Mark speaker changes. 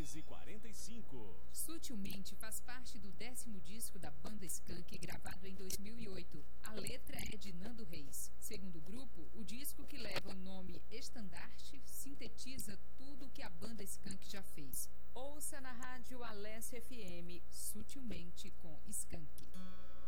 Speaker 1: 6h45.
Speaker 2: Sutilmente faz parte do 10º disco da banda Skank, gravado em 2008. A letra é de Nando Reis. Segundo o grupo, o disco, que leva o nome Estandarte, sintetiza tudo o que a banda Skank já fez. Ouça na rádio Alessia FM, Sutilmente com Skank.